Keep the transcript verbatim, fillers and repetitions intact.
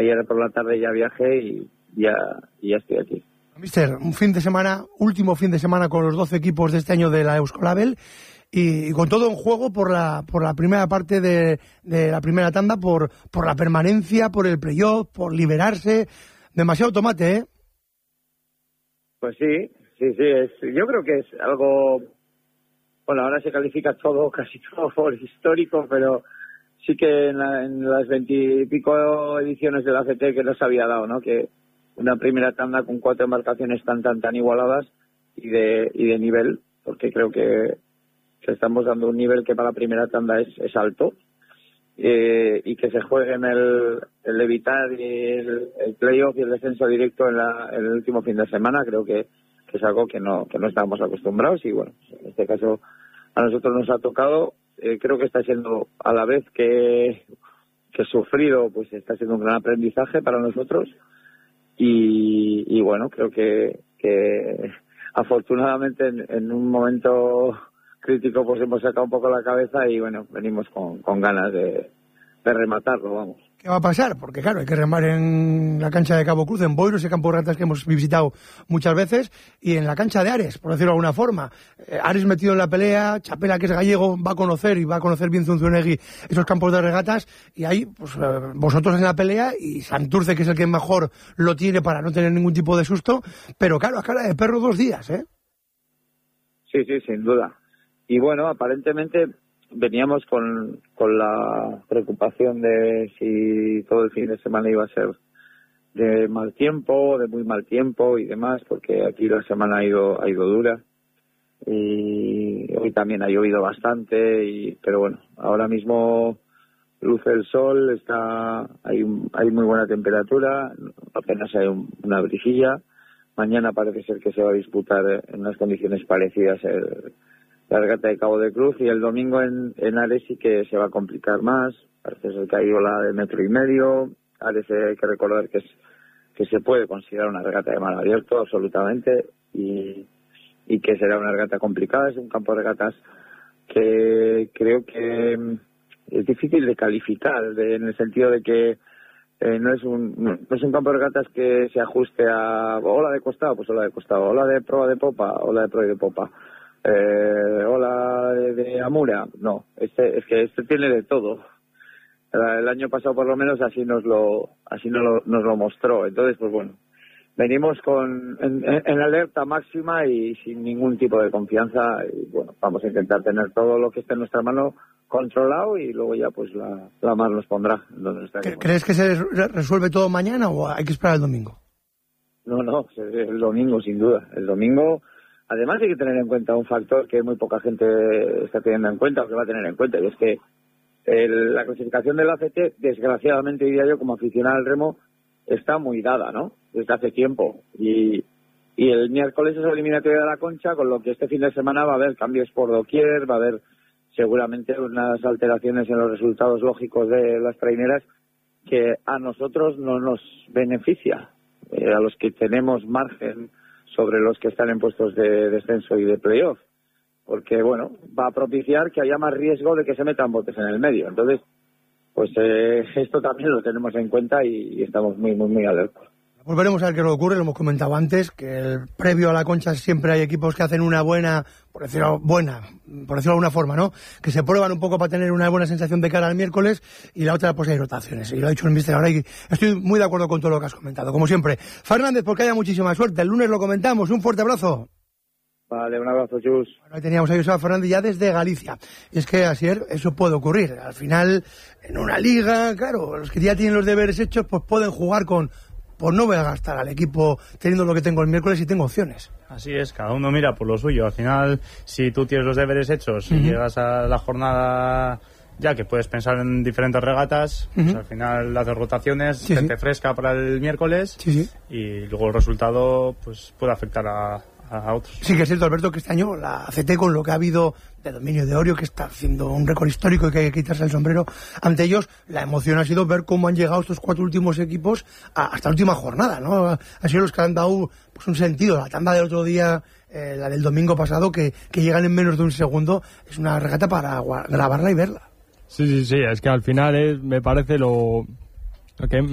ayer por la tarde ya viajé y ya, y ya estoy aquí. Mister, un fin de semana, último fin de semana con los doce equipos de este año de la Euskolabel y, y con todo en juego por la por la primera parte de, de la primera tanda, por por la permanencia, por el playoff, por liberarse. Demasiado tomate, ¿eh? Pues sí, sí, sí. Es, yo creo que es algo... Bueno, ahora se califica todo, casi todo por histórico, pero sí que en, la, en las veintipico ediciones de la C T que nos había dado, ¿no? Que una primera tanda con cuatro embarcaciones tan tan tan igualadas y de y de nivel, porque creo que, que estamos dando un nivel que para la primera tanda es, es alto, eh, y que se jueguen el, el evitar y el, el playoff y el descenso directo en, la, en el último fin de semana, creo que, que es algo que no que no estábamos acostumbrados y bueno, en este caso a nosotros nos ha tocado. Eh, creo que está siendo, a la vez que, que sufrido, pues está siendo un gran aprendizaje para nosotros. Y, y bueno, creo que, que afortunadamente en, en un momento crítico pues hemos sacado un poco la cabeza y bueno, venimos con, con ganas de, de rematarlo, vamos. ¿Qué va a pasar? Porque claro, hay que remar en la cancha de Cabo Cruz, en Boiro, ese campo de ratas que hemos visitado muchas veces, y en la cancha de Ares, por decirlo de alguna forma. Eh, Ares metido en la pelea, Chapela, que es gallego, va a conocer y va a conocer bien Zunzunegui esos campos de regatas, y ahí, pues eh, vosotros en la pelea, y Santurce, que es el que mejor lo tiene para no tener ningún tipo de susto, pero claro, a cara de perro dos días, ¿eh? Sí, sí, sin duda. Y bueno, aparentemente veníamos con, con la preocupación de si todo el fin de semana iba a ser de mal tiempo, de muy mal tiempo y demás, porque aquí la semana ha ido ha ido dura y hoy también ha llovido bastante, y pero bueno, ahora mismo luce el sol, está hay un, hay muy buena temperatura, apenas hay un, una brisilla. Mañana parece ser que se va a disputar en unas condiciones parecidas el la regata de Cabo de Cruz, y el domingo en, en Ares sí que se va a complicar más. Parece ser que hay ola de metro y medio. Ares hay que recordar que es que se puede considerar una regata de mar abierto absolutamente, y, y que será una regata complicada. Es un campo de regatas que creo que es difícil de calificar, de, en el sentido de que eh, no es un no, no es un campo de regatas que se ajuste a ola de costado, pues ola de costado, ola de proa de popa, ola de proa y de popa. Eh, ola de, de Amura, no, este es que este tiene de todo. El año pasado por lo menos así nos lo así nos lo, nos lo mostró. Entonces pues bueno, venimos con en, en alerta máxima y sin ningún tipo de confianza, y bueno, vamos a intentar tener todo lo que esté en nuestra mano controlado, y luego ya pues la, la mar nos pondrá donde está. ¿Crees que se resuelve todo mañana o hay que esperar el domingo? No, no, el domingo sin duda, el domingo. Además hay que tener en cuenta un factor que muy poca gente está teniendo en cuenta o que va a tener en cuenta, y es que el, la clasificación del A C T, desgraciadamente diría yo como aficionado al remo, está muy dada, ¿no? Desde hace tiempo. Y, y el miércoles es la eliminatoria de la Concha, con lo que este fin de semana va a haber cambios por doquier, va a haber seguramente unas alteraciones en los resultados lógicos de las traineras que a nosotros no nos beneficia, eh, a los que tenemos margen sobre los que están en puestos de descenso y de playoff, porque bueno, va a propiciar que haya más riesgo de que se metan botes en el medio. Entonces, pues eh, esto también lo tenemos en cuenta y, y estamos muy, muy, muy alertas. Volveremos a ver qué es lo que ocurre. Lo hemos comentado antes, que el previo a la Concha siempre hay equipos que hacen una buena, por decirlo buena, por decirlo de alguna forma, ¿no? Que se prueban un poco para tener una buena sensación de cara al miércoles, y la otra pues hay rotaciones. Y lo ha dicho el míster ahora, y estoy muy de acuerdo con todo lo que has comentado, como siempre. Fernández, porque haya muchísima suerte. El lunes lo comentamos. Un fuerte abrazo. Vale, un abrazo, Chus. Bueno, ahí teníamos a Joseba Fernández ya desde Galicia. Y es que así es, eso puede ocurrir. Al final, en una liga, claro, los que ya tienen los deberes hechos, pues pueden jugar con... Pues no voy a gastar al equipo teniendo lo que tengo el miércoles y tengo opciones. Así es, cada uno mira por lo suyo. Al final, si tú tienes los deberes hechos y uh-huh. llegas a la jornada ya que puedes pensar en diferentes regatas, uh-huh. pues al final haces rotaciones, sí, gente sí. fresca para el miércoles, sí, sí. y luego el resultado pues puede afectar a, a otros. Sí que es cierto, Alberto, que este año la A C T, con lo que ha habido de dominio de Orio, que está haciendo un récord histórico y que hay que quitarse el sombrero ante ellos, la emoción ha sido ver cómo han llegado estos cuatro últimos equipos a, hasta la última jornada, ¿no? Han sido los que han dado pues, un sentido. La tanda del otro día, eh, la del domingo pasado, que, que llegan en menos de un segundo, es una regata para grabarla y verla. Sí, sí, sí, es que al final es, me parece lo, lo que